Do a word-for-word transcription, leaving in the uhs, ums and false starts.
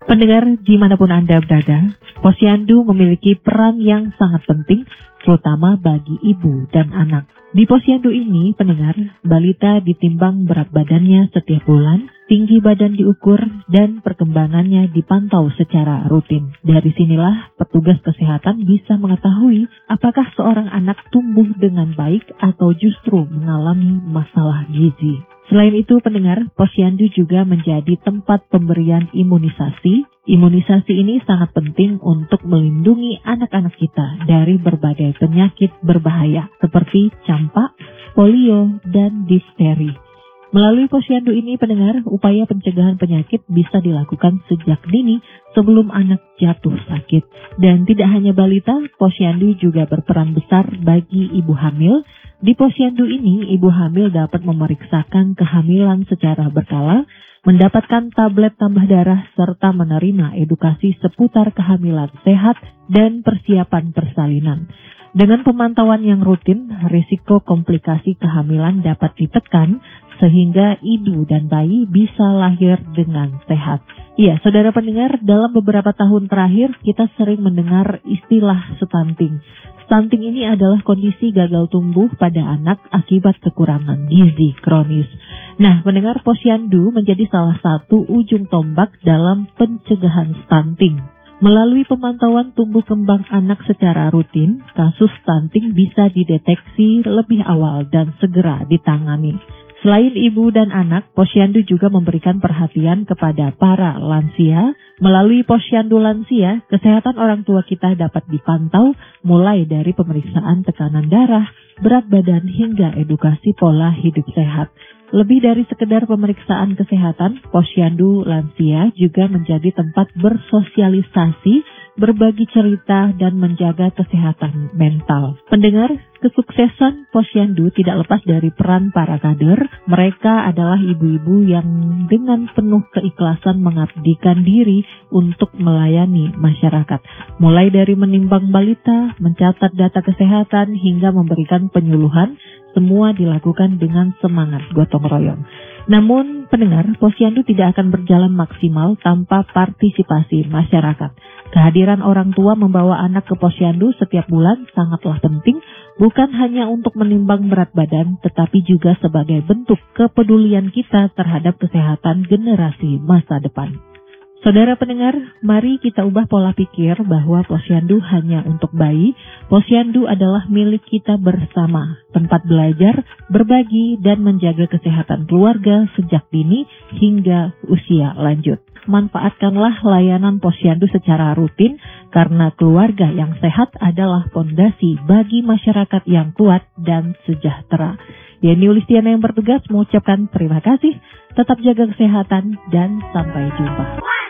Pendengar dimanapun Anda berada, Posyandu memiliki peran yang sangat penting, terutama bagi ibu dan anak. Di Posyandu ini, pendengar, balita ditimbang berat badannya setiap bulan, tinggi badan diukur, dan perkembangannya dipantau secara rutin. Dari sinilah petugas kesehatan bisa mengetahui apakah seorang anak tumbuh dengan baik atau justru mengalami masalah gizi. Selain itu, pendengar, Posyandu juga menjadi tempat pemberian imunisasi. Imunisasi ini sangat penting untuk melindungi anak-anak kita dari berbagai penyakit berbahaya seperti campak, polio, dan difteri. Melalui Posyandu ini, pendengar, upaya pencegahan penyakit bisa dilakukan sejak dini sebelum anak jatuh sakit. Dan tidak hanya balita, Posyandu juga berperan besar bagi ibu hamil. Di Posyandu ini, ibu hamil dapat memeriksakan kehamilan secara berkala, mendapatkan tablet tambah darah, serta menerima edukasi seputar kehamilan sehat dan persiapan persalinan. Dengan pemantauan yang rutin, risiko komplikasi kehamilan dapat ditekan sehingga ibu dan bayi bisa lahir dengan sehat. Iya, saudara pendengar, dalam beberapa tahun terakhir kita sering mendengar istilah stunting. Stunting ini adalah kondisi gagal tumbuh pada anak akibat kekurangan gizi kronis. Nah, pendengar, Posyandu menjadi salah satu ujung tombak dalam pencegahan stunting. Melalui pemantauan tumbuh kembang anak secara rutin, kasus stunting bisa dideteksi lebih awal dan segera ditangani. Selain ibu dan anak, Posyandu juga memberikan perhatian kepada para lansia. Melalui Posyandu Lansia, kesehatan orang tua kita dapat dipantau mulai dari pemeriksaan tekanan darah, berat badan, hingga edukasi pola hidup sehat. Lebih dari sekedar pemeriksaan kesehatan, Posyandu Lansia juga menjadi tempat bersosialisasi, berbagi cerita, dan menjaga kesehatan mental. Pendengar, kesuksesan Posyandu tidak lepas dari peran para kader. Mereka adalah ibu-ibu yang dengan penuh keikhlasan mengabdikan diri untuk melayani masyarakat. Mulai dari menimbang balita, mencatat data kesehatan, hingga memberikan penyuluhan, semua dilakukan dengan semangat gotong royong. Namun, pendengar, Posyandu tidak akan berjalan maksimal tanpa partisipasi masyarakat. Kehadiran orang tua membawa anak ke Posyandu setiap bulan sangatlah penting, bukan hanya untuk menimbang berat badan, tetapi juga sebagai bentuk kepedulian kita terhadap kesehatan generasi masa depan. Saudara pendengar, mari kita ubah pola pikir bahwa Posyandu hanya untuk bayi. Posyandu adalah milik kita bersama, tempat belajar, berbagi, dan menjaga kesehatan keluarga sejak dini hingga usia lanjut. Manfaatkanlah layanan Posyandu secara rutin, karena keluarga yang sehat adalah fondasi bagi masyarakat yang kuat dan sejahtera. Yani Ulistiana yang bertugas mengucapkan terima kasih, tetap jaga kesehatan, dan sampai jumpa.